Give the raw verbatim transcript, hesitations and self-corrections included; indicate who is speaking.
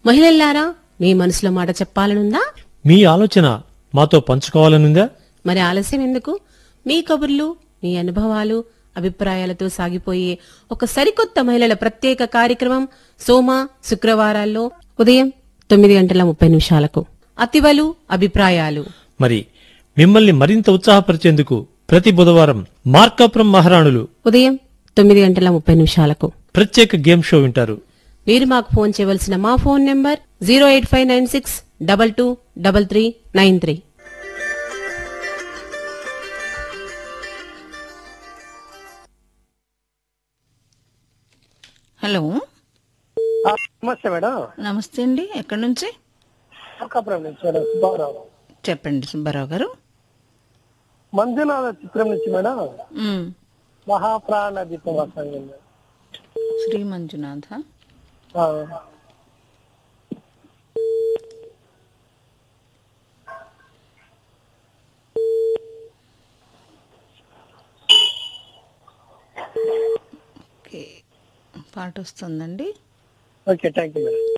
Speaker 1: మహిళల్లారా, మీ మనసులో మాట చెప్పాలనుందా?
Speaker 2: మీ ఆలోచన మాతో పంచుకోవాలనుందా?
Speaker 1: మరి ఆలస్యం ఎందుకు? మీ కబుర్లు, మీ అనుభవాలు, అభిప్రాయాలతో సాగిపోయే ఒక సరికొత్త మహిళల ప్రత్యేక కార్యక్రమం సోమ శుక్రవారాల్లో ఉదయం తొమ్మిది గంటల ముప్పై నిమిషాలకు అతివలు అభిప్రాయాలు.
Speaker 2: మరి మిమ్మల్ని మరింత ఉత్సాహపరిచేందుకు ప్రతి బుధవారం మార్కాపురం మహారాణులు
Speaker 1: ఉదయం తొమ్మిది గంటల ముప్పై నిమిషాలకు
Speaker 2: ప్రత్యేక గేమ్ షో వింటారు.
Speaker 1: మీరు మాకు ఫోన్ చేయవలసిన మా phone number zero eight five nine six double two double three nine three.
Speaker 3: Hello,
Speaker 4: నమస్తే మేడం.
Speaker 3: నమస్తే అండి. ఎక్కడి నుంచి?
Speaker 4: మార్కాపురం నుంచి మేడం. సుబ్బారావు.
Speaker 3: చెప్పండి సుబ్బారావు గారు.
Speaker 4: మంజునాథ చిత్రం నుంచి మేడం.
Speaker 3: మ్,
Speaker 4: మహాప్రాణ దీపం రాసాను.
Speaker 3: శ్రీ మంజునాథ. ఓకే, పాట వస్తుందండి.
Speaker 4: Okay, thank you madam.